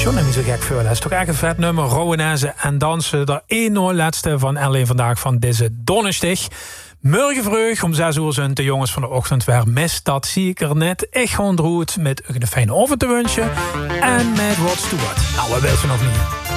John, niet zo gek veel. Dat is toch echt een vet nummer. Rowenezen en dansen. De 1-0 laatste van L1 vandaag van deze donderdag. Morgen vroeg om 6 uur zijn de jongens van de ochtend weer mis. Dat zie ik er net. Ik gewoon droet met een fijne oven te wensen. En met What's to What. Nou, wat wil ze nog niet?